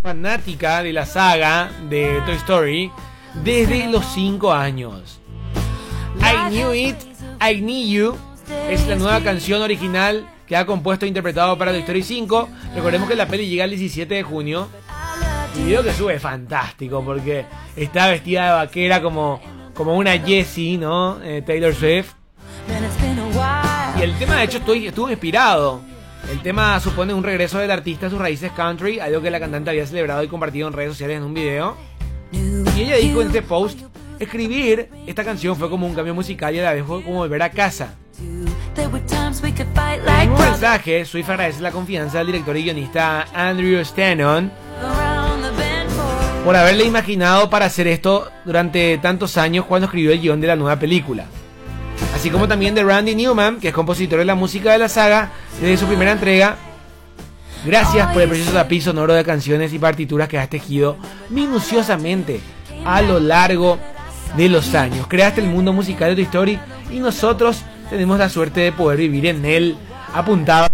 fanática de la saga de Toy Story desde los 5 años. I Knew It, I Need You es la nueva canción original que ha compuesto e interpretado para Toy Story 5. Recordemos que la peli llega el 17 de junio. Y el video que sube es fantástico porque está vestida de vaquera como una Jessie, ¿no? Taylor Swift. Y el tema, de hecho, estuvo inspirado. El tema supone un regreso del artista a sus raíces country, algo que la cantante había celebrado y compartido en redes sociales en un video. Y ella dijo en este post: escribir esta canción fue como un cambio musical y a la vez fue como volver a casa. En un mensaje, Swift agradece la confianza del director y guionista Andrew Stanton por haberle imaginado para hacer esto durante tantos años cuando escribió el guión de la nueva película. Así como también de Randy Newman, que es compositor de la música de la saga desde su primera entrega. Gracias por el precioso tapiz sonoro de canciones y partituras que has tejido minuciosamente a lo largo de los años. Creaste el mundo musical de Toy Story y nosotros tenemos la suerte de poder vivir en él. Apuntado.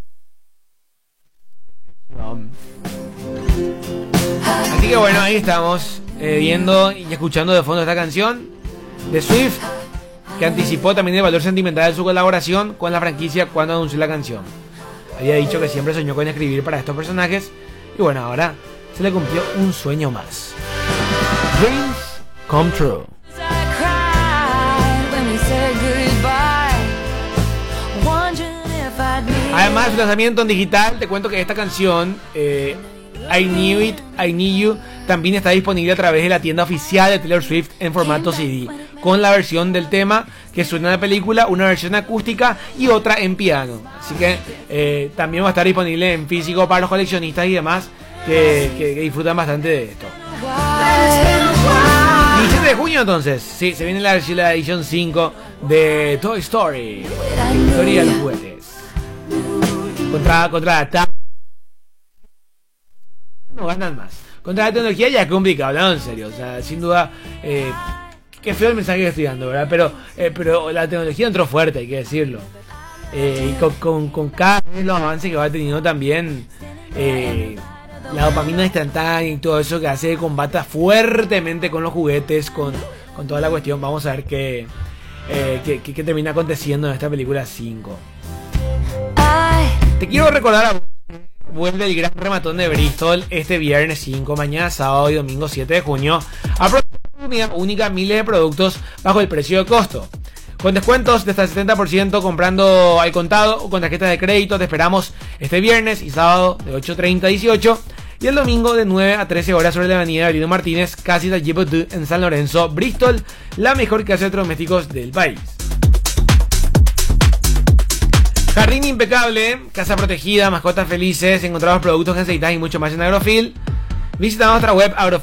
Así que bueno, ahí estamos viendo y escuchando de fondo esta canción de Swift, que anticipó también el valor sentimental de su colaboración con la franquicia cuando anunció la canción. Había dicho que siempre soñó con escribir para estos personajes y bueno, ahora se le cumplió un sueño más. Dreams come true. Además de su lanzamiento en digital, te cuento que esta canción, I Knew It, I Need You, también está disponible a través de la tienda oficial de Taylor Swift en formato CD, con la versión del tema que suena en la película, una versión acústica y otra en piano. Así que también va a estar disponible en físico para los coleccionistas y demás que disfrutan bastante de esto. 17 de junio entonces, sí, se viene la edición 5 de Toy Story, historia de los juguetes. Contra no ganan más. Contra la tecnología ya es complicado, hablando en serio. O sea, sin duda, qué feo el mensaje que estoy dando, ¿verdad? Pero la tecnología entró fuerte, hay que decirlo. Y con cada vez los avances que va teniendo también, la dopamina instantánea y todo eso que hace que combata fuertemente con los juguetes, con toda la cuestión. Vamos a ver qué termina aconteciendo en esta película 5. Te quiero recordar a vos, vuelve el gran rematón de Bristol este viernes 5, mañana sábado y domingo 7 de junio. Aprovecha la oportunidad única, miles de productos bajo el precio de costo. Con descuentos de hasta el 70% comprando al contado o con tarjetas de crédito. Te esperamos este viernes y sábado de 8:30 a 18 y el domingo de 9 a 13 horas sobre la avenida Avelino Martínez, casi de Djibouti en San Lorenzo, Bristol, la mejor casa de electrodomésticos del país. Jardín impecable, casa protegida, mascotas felices, encontramos productos que necesitas y mucho más en Agrofil. Visita nuestra web agrofil.com.